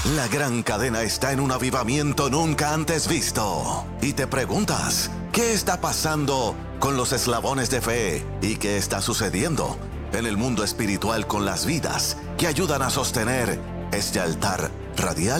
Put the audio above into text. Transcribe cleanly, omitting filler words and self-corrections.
La gran cadena está en un avivamiento nunca antes visto. Y te preguntas, ¿qué está pasando con los eslabones de fe? ¿Y qué está sucediendo en el mundo espiritual con las vidas que ayudan a sostener este altar radial?